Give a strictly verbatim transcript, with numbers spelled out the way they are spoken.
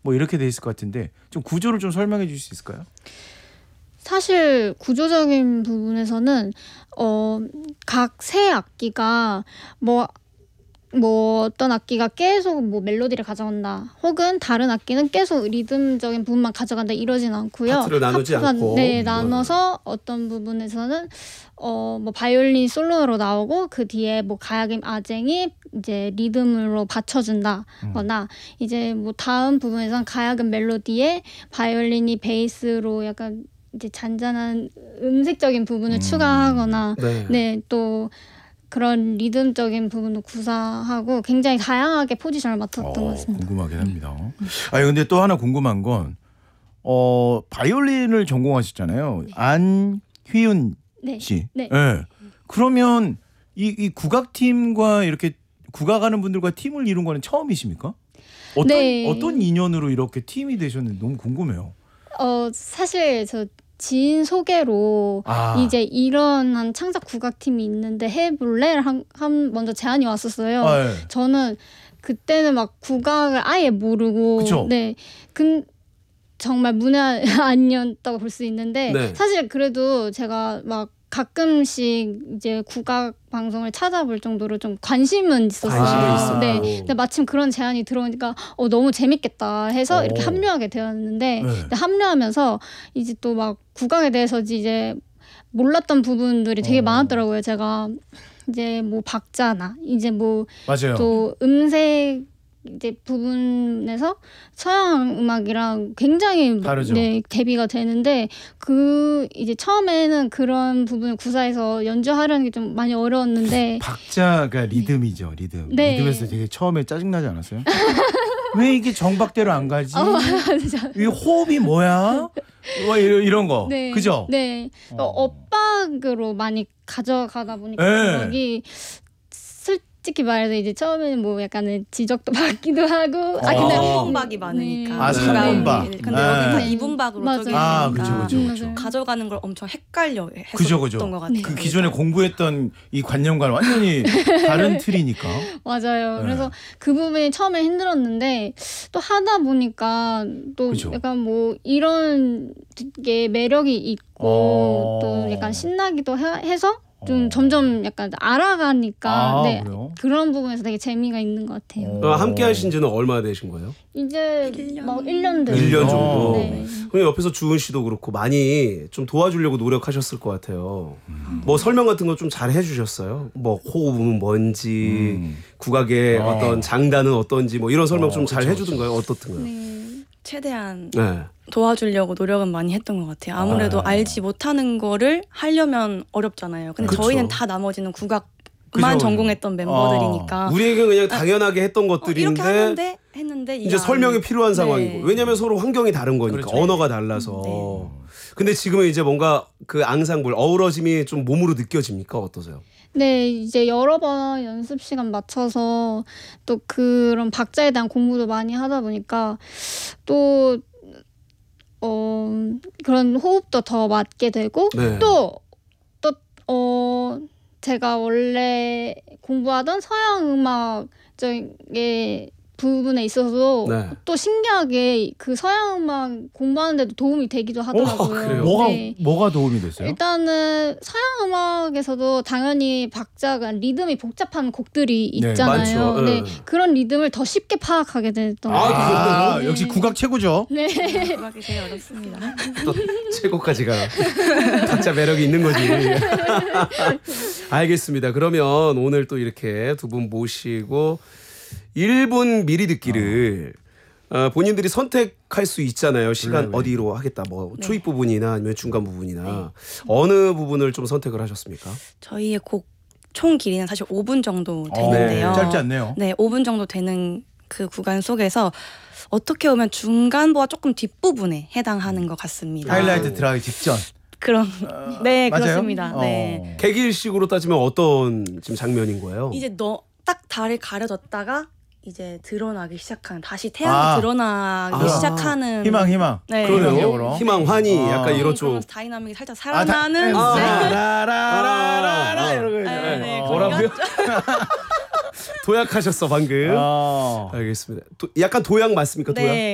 뭐 이렇게 돼 있을 것 같은데 좀 구조를 좀 설명해 주실 수 있을까요? 사실 구조적인 부분에서는 어, 각 세 악기가 뭐 뭐 어떤 악기가 계속 뭐 멜로디를 가져간다 혹은 다른 악기는 계속 리듬적인 부분만 가져간다 이러진 않고요. 파트를 나누지 하프가, 않고 네, 음. 나눠서 어떤 부분에서는 어 뭐 바이올린 솔로로 나오고 그 뒤에 뭐 가야금 아쟁이 이제 리듬으로 받쳐준다거나 음. 이제 뭐 다음 부분에서는 가야금 멜로디에 바이올린이 베이스로 약간 이제 잔잔한 음색적인 부분을 음. 추가하거나 네, 네 또 그런 리듬적인 부분도 구사하고 굉장히 다양하게 포지션을 맡았던 어, 것 같습니다. 궁금하긴 합니다. 아니 근데 또 하나 궁금한 건 어, 바이올린을 전공하셨잖아요. 네. 안휘은 네. 씨. 네. 네. 그러면 이, 이 국악팀과 이렇게 국악하는 분들과 팀을 이룬 거는 처음이십니까? 어떤 네. 어떤 인연으로 이렇게 팀이 되셨는지 너무 궁금해요. 어 사실 저 지인 소개로 아. 이제 이런 창작 국악팀이 있는데 해볼래? 한, 한 먼저 제안이 왔었어요. 아, 네. 저는 그때는 막 국악을 아예 모르고 그쵸? 네, 근 정말 문외한이었다고 볼 수 있는데 네. 사실 그래도 제가 막 가끔씩 이제 국악 방송을 찾아볼 정도로 좀 관심은 있었어요. 아, 네. 근데 마침 그런 제안이 들어오니까 어, 너무 재밌겠다 해서 오. 이렇게 합류하게 되었는데 네. 근데 합류하면서 이제 또 막 국악에 대해서 이제 몰랐던 부분들이 되게 어. 많았더라고요. 제가 이제 뭐 박자나 이제 뭐 또 음색 이제 부분에서 서양 음악이랑 굉장히 다르죠. 네, 대비가 되는데 그 이제 처음에는 그런 부분을 구사해서 연주하려는 게 좀 많이 어려웠는데 박자가 리듬이죠. 리듬. 네. 리듬에서 되게 처음에 짜증나지 않았어요? 왜 이게 정박대로 안 가지? 어, 이 호흡이 뭐야? 뭐 이런, 이런 거. 네. 그죠? 네. 어. 엇박으로 많이 가져가다 보니까 네. 여기 솔직히 말해서 이제 처음에는 뭐 약간은 지적도 받기도 하고 아 근데 삼 분박이 많으니까. 아 삼 분박. 네. 근데 네. 여기는 이 분박으로 쪼개 아 그렇죠 그렇죠. 가져가는 걸 엄청 헷갈려 했었던 그죠, 그죠. 것 같아요. 그 기존에 공부했던 이 관념과는 완전히 다른 틀이니까. 맞아요. 네. 그래서 그 부분이 처음에 힘들었는데 또 하다 보니까 또 그죠. 약간 뭐 이런 게 매력이 있고 어... 또 약간 신나기도 해, 해서 좀 어... 점점 약간 알아가니까 아, 네, 그런 부분에서 되게 재미가 있는 것 같아요. 어... 함께 하신 지는 얼마나 되신 거예요? 이제 일 년. 막 일 년 된. 일 년 정도. 네. 그럼 옆에서 주은 씨도 그렇고 많이 좀 도와주려고 노력하셨을 것 같아요. 음. 뭐 설명 같은 거 좀 잘 해주셨어요? 뭐 호흡은 뭔지, 음. 국악의 어. 어떤 장단은 어떤지 뭐 이런 설명 어, 좀 잘 해주던가요? 어떻든가요? 네. 최대한 네. 도와주려고 노력은 많이 했던 것 같아요. 아무래도 아. 알지 못하는 거를 하려면 어렵잖아요. 근데 그쵸. 저희는 다 나머지는 국악만 그죠. 전공했던 멤버들이니까 어. 우리에게 그냥 당연하게 했던 것들인데 어, 이렇게 하는데 했는데 이제 설명이 필요한 네. 상황이고 왜냐하면 서로 환경이 다른 거니까 그렇죠. 언어가 달라서 네. 근데 지금은 이제 뭔가 그 앙상블 어우러짐이 좀 몸으로 느껴집니까? 어떠세요? 네, 이제 여러 번 연습 시간 맞춰서 또 그런 박자에 대한 공부도 많이 하다 보니까 또 어, 그런 호흡도 더 맞게 되고 네. 또, 또 어, 제가 원래 공부하던 서양 음악 쪽에 부분에 있어서도 네. 또 신기하게 그 서양 음악 공부하는데도 도움이 되기도 하더라고요. 오, 뭐가 네. 뭐가 도움이 됐어요? 일단은 서양 음악에서도 당연히 박자가 리듬이 복잡한 곡들이 있잖아요. 네, 네. 그런 리듬을 더 쉽게 파악하게 됐던 것 같아요. 아, 네. 역시 국악 최고죠. 네, 국악이 제일 어렵습니다. 또 최고까지가 각자 매력이 있는 거지. 알겠습니다. 그러면 오늘 또 이렇게 두 분 모시고 일 분 미리 듣기를 어. 어, 본인들이 선택할 수 있잖아요. 시간 네, 어디로 네. 하겠다. 뭐 네. 초입 부분이나 아니면 중간 부분이나 네. 어느 부분을 좀 선택을 하셨습니까? 저희의 곡 총 길이는 사실 오 분 정도 되는데요. 네. 짧지 않네요. 네, 오 분 정도 되는 그 구간 속에서 어떻게 보면 중간보다 조금 뒷부분에 해당하는 것 같습니다. 하이라이트 들어가기 직전. 그런 어, 네 맞아요? 그렇습니다. 어. 네. 객일식으로 따지면 어떤 지금 장면인 거예요? 이제 너 딱 달을 가려졌다가 이제 드러나기 시작하는 다시 태양이 아. 드러나기 아. 시작하는 희망 희망. 네. 그러네요. 희망 환희 아. 약간 이런 쪽. 다이나믹이 살짝 살아나는. 아, 네. 라라라라라 이러고 네, 네, 뭐라고요? 도약하셨어 방금. 아. 알겠습니다. 도, 약간 도약 맞습니까? 도약? 네.